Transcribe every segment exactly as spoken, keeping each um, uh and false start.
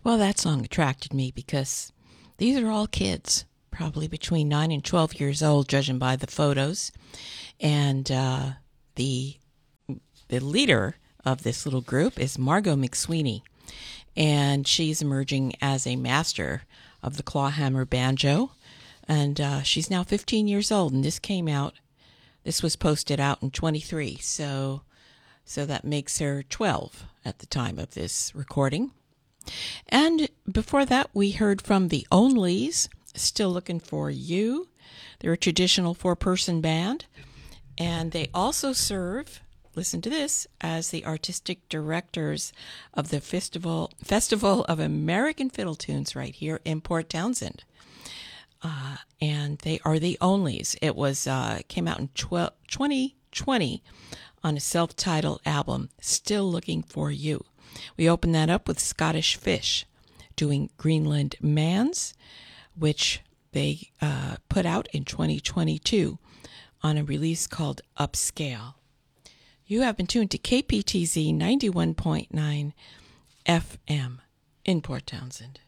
Well, that song attracted me because these are all kids, probably between nine and twelve years old, judging by the photos. And uh, the the leader of this little group is Margot McSweeney, and she's emerging as a master of the clawhammer banjo. And uh, she's now fifteen years old, and this came out, this was posted out in twenty-three, so so that makes her twelve at the time of this recording. And before that, we heard from the Onlys, Still Looking for You. They're a traditional four-person band, and they also serve, listen to this, as the artistic directors of the Festival Festival of American Fiddle Tunes right here in Port Townsend. Uh, and they are the Onlys. It was uh, came out in twenty twenty on a self-titled album, Still Looking for You. We opened that up with Scottish Fish doing Greenland Mans, which they uh, put out in twenty twenty-two on a release called Upscale. You have been tuned to K P T Z ninety-one point nine F M in Port Townsend.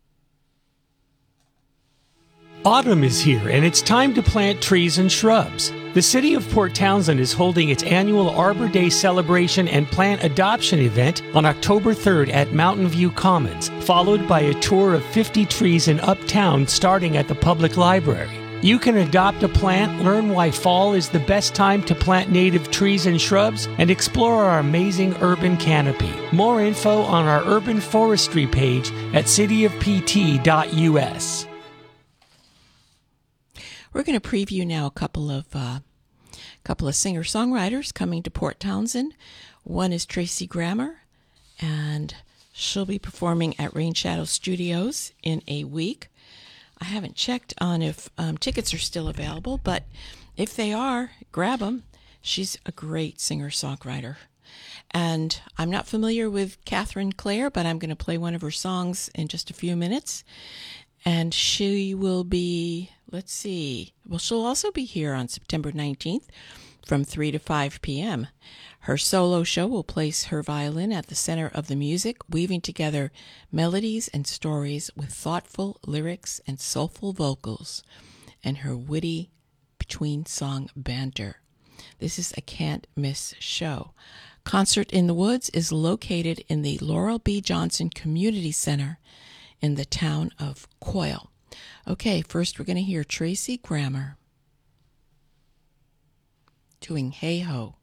Autumn is here, and it's time to plant trees and shrubs. The City of Port Townsend is holding its annual Arbor Day celebration and plant adoption event on October third at Mountain View Commons, followed by a tour of fifty trees in Uptown starting at the Public Library. You can adopt a plant, learn why fall is the best time to plant native trees and shrubs, and explore our amazing urban canopy. More info on our urban forestry page at city of p t dot u s. We're going to preview now a couple of uh, couple of singer-songwriters coming to Port Townsend. One is Tracy Grammer, and she'll be performing at Rain Shadow Studios in a week. I haven't checked on if um, tickets are still available, but if they are, grab them. She's a great singer-songwriter. And I'm not familiar with Catherine Clare, but I'm going to play one of her songs in just a few minutes. And she will be, let's see, well, she'll also be here on September nineteenth from three to five p.m. Her solo show will place her violin at the center of the music, weaving together melodies and stories with thoughtful lyrics and soulful vocals, and her witty between-song banter. This is a can't-miss show. Concert in the Woods is located in the Laurel B. Johnson Community Center in the town of Coyle. Okay, first we're going to hear Tracy Grammer doing Hey Ho.